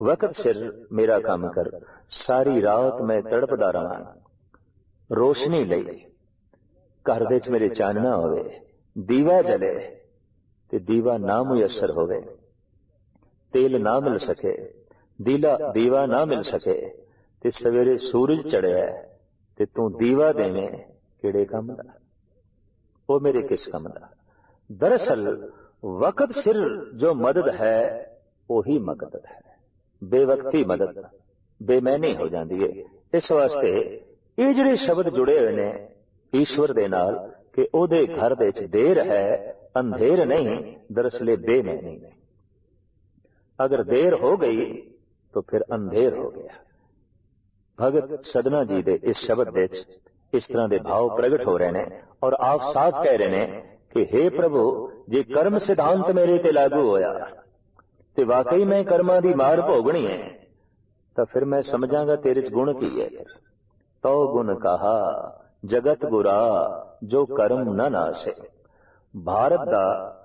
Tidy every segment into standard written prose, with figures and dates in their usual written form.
वक्त सिर मेरा काम कर, सारी रात मैं तड़पदा रहां, रोशनी लई घर दे च मेरे चानना होवे, दीवा जले ते दीवा ना मुयसर होवे, तेल ना मिल सके, दीवा ना मिल सके, ते सवेरे सूरज चढ़िया ते तू दीवा देवे, किहड़े काम दा? वो मेरे किस काम दा? दरअसल वक्त सिर जो मदद है वही मदद है, बेवक्ती मदद बेमैनी हो जाती है। इस वास्ते ये जिहड़े शब्द जुड़े हुए ने ईश्वर दे नाल कि ओदे घर दे च देर है, अंधेर नहीं, दरअसल बेमैनी नहीं। अगर देर हो गई तो फिर अंधेर हो गया। भगत सदना जी दे इस शब्द दे इस तरह के भाव प्रगट हो रहे हैं और आप साफ कह रहे हैं कि हे प्रभु, जे कर्म सिद्धांत मेरे ते लागू होया ते वाकई मैं कर्मां दी मार भोगनी है, तो फिर मैं समझांगा तेरे च गुण की है। तो गुण कहा जगत गुरा जो कर्म न नासे। भारत दा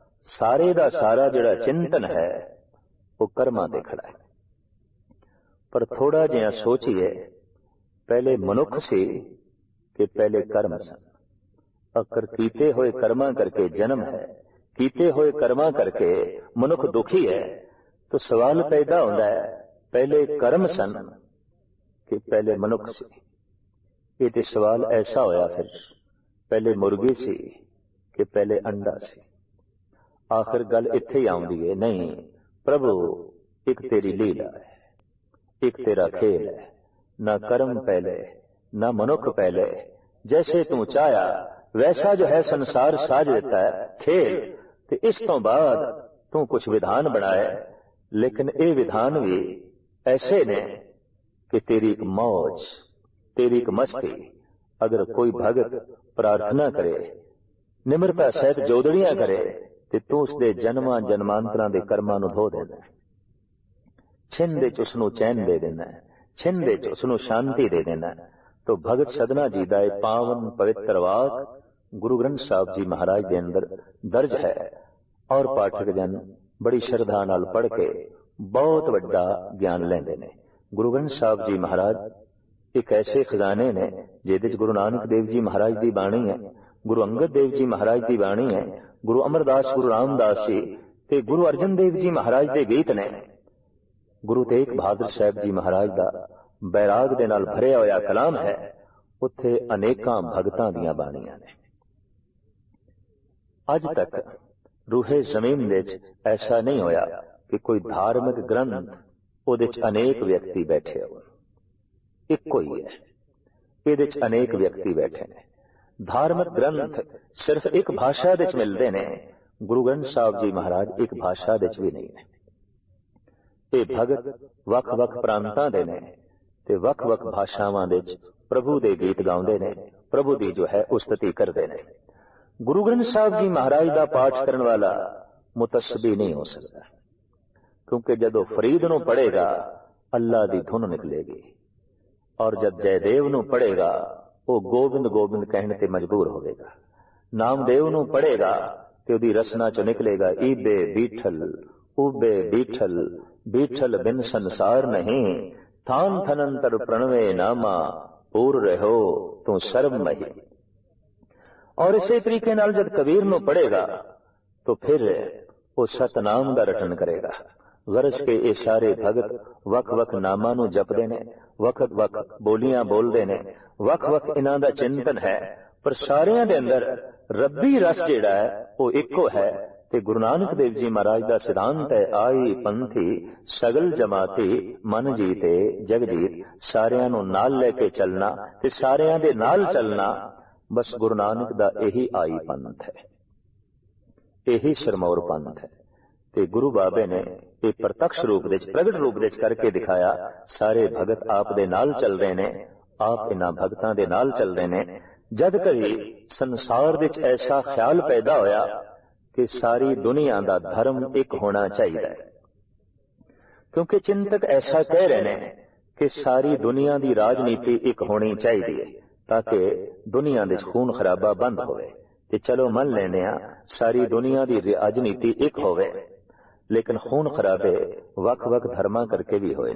सारा जिहड़ा चिंतन है वो कर्मां दे खड़ा है। पर थोड़ा जिहा सोचिए, पहले मनुख सी कि पहले कर्म सन। अकर कीते हुए कर्मा करके जन्म है, कीते हुए कर्मा करके मनुख दुखी है, तो सवाल पैदा होता है पहले कर्म सन कि पहले मनुख सी? ये तो सवाल ऐसा होया फिर पहले मुर्गी सी कि पहले अंडा सी? आखिर गल इत्थे ही आउंदी है, नहीं प्रभु एक तेरी लीला है, एक तेरा खेल है, ना कर्म पहले ना मनुख पहले, जैसे तू चाहा वैसा जो है संसार साज देता है खेल, तो इस तो बाद तू कुछ विधान बनाए, लेकिन ये विधान भी ऐसे ने कि तेरी एक मौज, तेरी एक मस्ती। अगर कोई भगत प्रार्थना करे, निम्रता सहित जोदड़ियां करे, तो तू उसके जन्मां जन्मांतरां दे कर्मां नूं धो देना, छिन दे च उसनूं चैन दे देना, छिन दे च उसनूं शांति दे देना। तो भगत सदना जी का पावन पवित्र वाक गुरु ग्रंथ साहब जी महाराज के अंदर दर्ज है और पाठक जन बड़ी श्रद्धा नाल पढ़ के बहुत वड्डा ज्ञान लेंदे ने। गुरु ग्रंथ साहब जी महाराज एक ऐसे खजाने ने जिहदे च गुरु नानक देव जी महाराज की बाणी है, गुरु अंगद देव जी महाराज की बाणी है, गुरु अमरदास गुरु रामदास जी ते गुरु अर्जन देव जी महाराज के गीत ने, गुरु तेग बहादुर साहब जी महाराज का बैराग दे नाल भरिया होया कलाम है, उत्थे अनेकां भगतां दीयां बाणियां ने। अज तक रूहे जमीन दे च ऐसा नहीं होया कि कोई धार्मिक ग्रंथ उहदे च अनेक व्यक्ति बैठे हो, इक्को ही है, इहदे च अनेक व्यक्ति बैठे ने। धार्मिक ग्रंथ सिर्फ एक भाषा दे च मिलदे ने, गुरु ग्रंथ साहब जी महाराज एक भाषा दे च भी नहीं ने। ये भगत वख वख प्रांतां दे ने ते वख वख भाषावां दे च प्रभु दे गीत गाउंदे ने, प्रभु दी जो है उस्तति करदे ने। गुरु ग्रंथ साहब जी महाराज का पाठ करने वाला मुतस्बी नहीं हो सकता, क्योंकि जदों फरीद नूं पढ़ेगा अल्लाह की धुन निकलेगी, और जब जयदेव नूं पढ़ेगा वो गोबिंद गोबिंद कहने ते मजबूर होगा। नामदेव नूं पढ़ेगा तो उसकी रसना चो निकलेगा ईबे बीठल उबे बीठल, बीठल बिन संसार नहीं, थान थनंतर प्रणवे नामा, पूर रहो तू सर्व मही। और इसी तरीके नाल जब कबीर नूं पढ़ेगा तो फिर वो सतनाम का रटन करेगा। वरस के ये सारे भगत वख वख नामां नूं जपदे ने, वख वख बोलियां बोलदे ने, वख वख इन्हां दा चिंतन है, पर सारियां दे अंदर रब्बी रस जिहड़ा है वो इक्को है। ते गुरु नानक देव जी महाराज का सिद्धांत है, आई पंथी सगल जमाती मन जीते जग जीत। सारियां नूं नाल लेके चलना ते सारियां दे नाल चलना, बस गुरु नानक दा यही आई पंथ है, यही सिरमौर पंथ है। ते गुरु बाबे ने ये प्रत्यक्ष रूप दे प्रगट रूप दे करके दिखाया। सारे भगत आप दे नाल चल रहे ने, आप इन्हां भगतां दे नाल चल रहे ने। जद कभी संसार दे ऐसा ख्याल पैदा होया कि सारी दुनिया का धर्म एक होना चाहिए, क्योंकि चिंतक ऐसा कह रहे हैं कि सारी दुनिया की राजनीति एक होनी चाहिए ताकि दुनिया दे खून खराबा बंद होवे। ते चलो मन लेने सारी दुनिया की राजनीति एक होवे, ਲੇਕਿਨ ਖੂਨ ਖਰਾਬੇ ਵੱਖ-ਵੱਖ ਧਰਮਾਂ ਕਰਕੇ ਵੀ ਹੋਏ